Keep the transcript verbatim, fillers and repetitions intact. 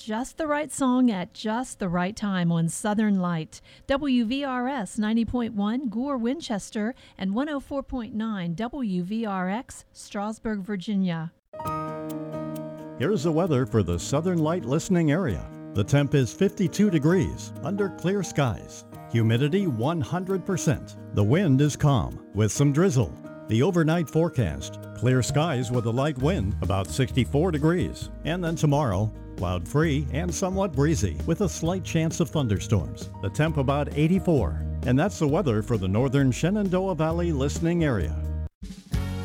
just the right song at just the right time on Southern Light. W V R S ninety point one Gore, Winchester, and one oh four point nine W V R X, Strasburg, Virginia. Here's the weather for the Southern Light listening area. The temp is fifty-two degrees under clear skies. Humidity one hundred percent. The wind is calm with some drizzle. The overnight forecast, clear skies with a light wind, about sixty-four degrees. And then tomorrow, cloud-free and somewhat breezy with a slight chance of thunderstorms. The temp about eighty-four. And that's the weather for the northern Shenandoah Valley listening area.